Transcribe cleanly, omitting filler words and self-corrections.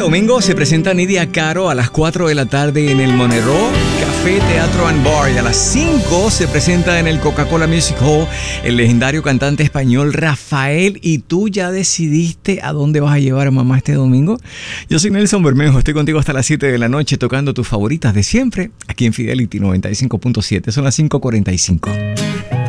domingo se presenta Nidia Caro a las 4 de la tarde en el Monero Café, Teatro and Bar. Y a las 5 se presenta en el Coca-Cola Music Hall el legendario cantante español Rafael. ¿Y tú ya decidiste a dónde vas a llevar a mamá este domingo? Yo soy Nelson Bermejo, estoy contigo hasta las 7 de la noche tocando tus favoritas de siempre aquí en Fidelity 95.7. Son las 5:45.